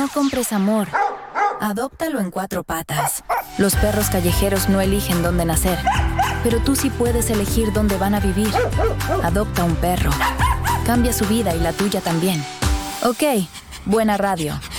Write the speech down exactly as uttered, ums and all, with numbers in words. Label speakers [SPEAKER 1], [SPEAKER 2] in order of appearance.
[SPEAKER 1] No compres amor. Adóptalo en cuatro patas. Los perros callejeros no eligen dónde nacer, pero tú sí puedes elegir dónde van a vivir. Adopta un perro. Cambia su vida y la tuya también. Ok, buena radio.